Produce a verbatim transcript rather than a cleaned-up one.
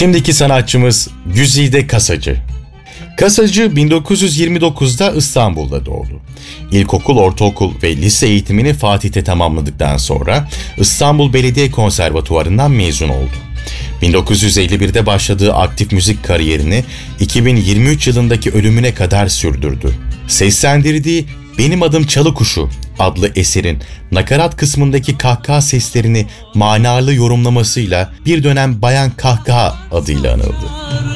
Şimdiki sanatçımız Güzide Kasacı. Kasacı bin dokuz yüz yirmi dokuzda İstanbul'da doğdu. İlkokul, ortaokul ve lise eğitimini Fatih'te tamamladıktan sonra İstanbul Belediye Konservatuvarı'ndan mezun oldu. bin dokuz yüz elli birde başladığı aktif müzik kariyerini iki bin yirmi üç yılındaki ölümüne kadar sürdürdü. Seslendirdiği Benim Adım Çalı Kuşu adlı eserin nakarat kısmındaki kahkaha seslerini manalı yorumlamasıyla bir dönem Bayan Kahkaha adıyla anıldı.